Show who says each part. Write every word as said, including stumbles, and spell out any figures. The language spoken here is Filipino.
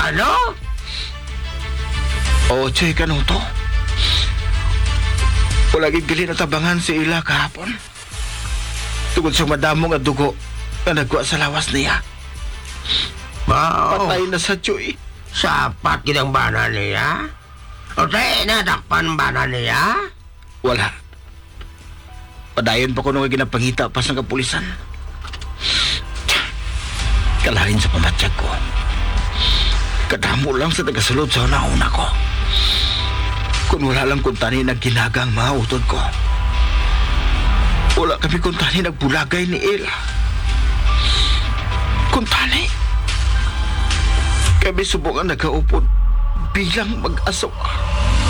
Speaker 1: Ano?
Speaker 2: O, Choy, kanong to? Wala gigili na tabangan si Ila kahapon. Tungod sa madamong at dugo na nagwa sa lawas niya.
Speaker 1: Mao.
Speaker 2: Patay na sa Choy.
Speaker 1: Sapat gidang bana niya? O tayo, natakpan bana niya?
Speaker 2: Wala. Padayon pa ko nung ginapangita pas ng kapulisan. Kalahin sa pamatsyag ko. Kadamo lang sa tagasulod sa nauna ko. Kung wala lang kung tani nagginagang mga utod ko. Wala kami kung tani nagbulagay ni Ella. Kung tani, kami subukan nagkaupod bilang mag-asawa.